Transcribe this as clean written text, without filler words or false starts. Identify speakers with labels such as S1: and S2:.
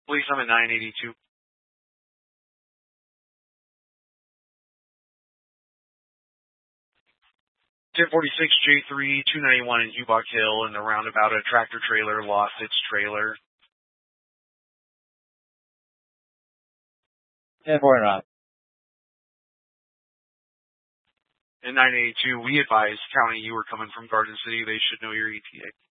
S1: Police, I'm at 982. 1046 J3, 291 in Hubach Hill, in the roundabout, a tractor trailer lost its trailer.
S2: 10-4 and out.
S1: And 982, we advise County you were coming from Garden City. They should know your ETA.